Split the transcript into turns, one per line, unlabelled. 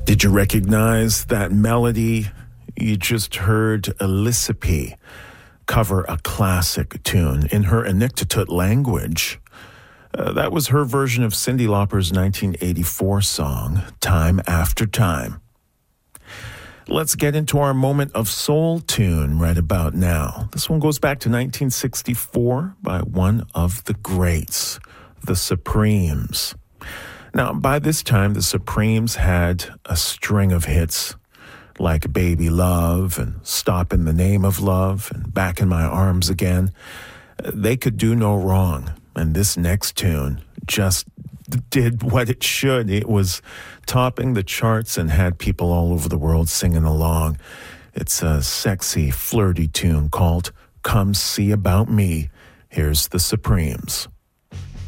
Did you recognize that melody? You just heard Alyssa P. cover a classic tune in her Inuktitut language. That was her version of Cyndi Lauper's 1984 song, Time After Time. Let's get into our moment of soul tune right about now. This one goes back to 1964 by one of the greats, the Supremes. Now, by this time, the Supremes had a string of hits like Baby Love and Stop in the Name of Love and Back in My Arms Again. They could do no wrong, and this next tune just did what it should. It was topping the charts and had people all over the world singing along. It's a sexy, flirty tune called Come See About Me. Here's the Supremes.